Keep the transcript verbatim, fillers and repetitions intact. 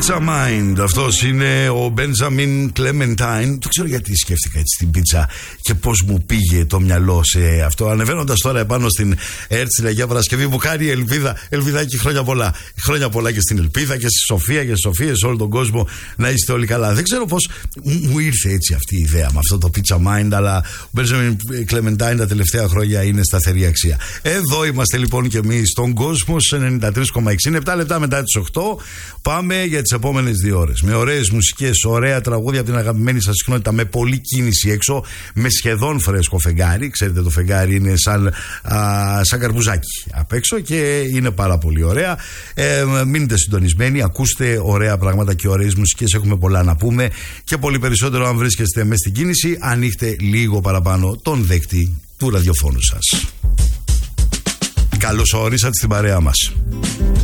Pizza Mind. Αυτός είναι ο Benjamin Clementine. Δεν ξέρω γιατί σκέφτηκα έτσι την πίτσα και πώς μου πήγε το μυαλό σε αυτό. Ανεβαίνοντας τώρα επάνω στην Έρτσιλα για Παρασκευή, μου κάνει Ελπίδα. Ελπιδάκι, χρόνια πολλά. Χρόνια πολλά και στην Ελπίδα και στη Σοφία και στις Σοφίες, σε όλο τον κόσμο. Να είστε όλοι καλά. Δεν ξέρω πώς μου ήρθε έτσι αυτή η ιδέα με αυτό το Pizza Mind, αλλά ο Benjamin Clementine τα τελευταία χρόνια είναι σταθερή αξία. Εδώ είμαστε λοιπόν και εμείς στον κόσμο, ενενήντα τρία κόμμα έξι. Είναι επτά λεπτά μετά τις οκτώ. Πάμε για τις επόμενες δύο ώρες. Με ωραίες μουσικές, ωραία τραγούδια από την αγαπημένη σας συχνότητα, με πολλή κίνηση έξω, με σχεδόν φρέσκο φεγγάρι. Ξέρετε, το φεγγάρι είναι σαν, α, σαν καρπουζάκι απ' έξω και είναι πάρα πολύ ωραία. Ε, μείνετε συντονισμένοι, ακούστε ωραία πράγματα και ωραίες μουσικές. Έχουμε πολλά να πούμε και πολύ περισσότερο αν βρίσκεστε μέσα στην κίνηση. Ανοίχτε λίγο παραπάνω τον δέκτη του ραδιοφώνου σας. Καλώς ορίσατε στην παρέα μας.